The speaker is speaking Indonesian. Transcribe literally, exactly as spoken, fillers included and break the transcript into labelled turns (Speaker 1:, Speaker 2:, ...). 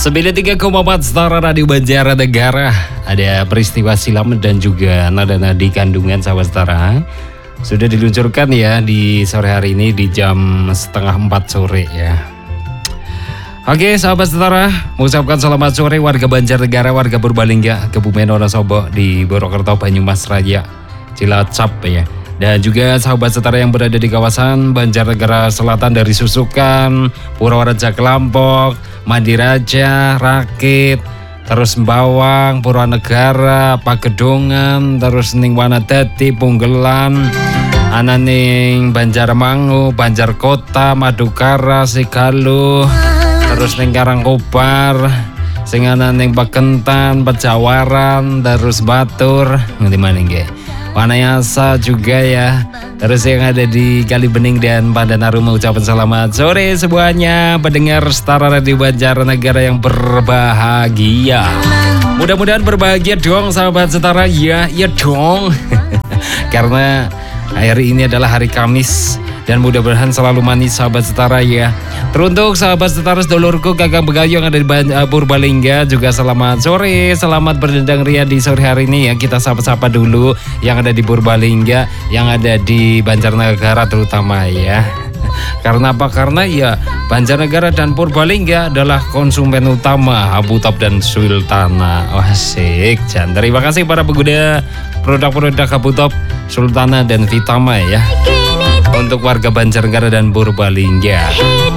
Speaker 1: sembilan puluh tiga koma empat Setara Radio Banjarnegara. Ada peristiwa silam dan juga nada-nadi kandungan sahabat setara. Sudah diluncurkan ya di sore hari ini di jam setengah empat sore ya. Oke sahabat setara, mengucapkan selamat sore warga Banjarnegara, warga Purbalingga, Kebumen, Wonosobo, di Purwokerto, Banyumas Raya, Cilacap ya. Dan juga sahabat setara yang berada di kawasan Banjarnegara Selatan dari Susukan, Purworejo Kelampok, Mandiraja, Rakit, terus Bawang, Purwanegara, Pagedongan, terus ning Wanadadi, Punggelan, ana ning Banjarmangu, Banjarkota, Madukara, Sigaluh, terus ning Karangkobar, sing ana ning Pakentan, Pejawaran, terus Batur, ngendi maning nggih. Wanayasa juga ya. Terus yang ada di Kalibening dan Pandanaru mengucapkan selamat sore semuanya pendengar Setara Radio Banjarnegara yang berbahagia. Mudah-mudahan berbahagia dong sahabat setara ya, ya dong. Karena hari ini adalah hari Kamis dan mudah-mudahan selalu manis sahabat setara ya. Teruntuk sahabat setara sedulurku kakak begayu yang ada di Purbalingga juga selamat sore, selamat berdendang ria di sore hari ini ya. Kita sapa-sapa dulu yang ada di Purbalingga, yang ada di Banjarnegara terutama ya. Karena apa? Karena ya Banjarnegara dan Purbalingga adalah konsumen utama Habu Top dan Sultana. Wah asik, Jan. Terima kasih para pengguna produk-produk Habu Top, Sultana dan Vitama ya. Untuk warga Banjarnegara dan Purbalingga.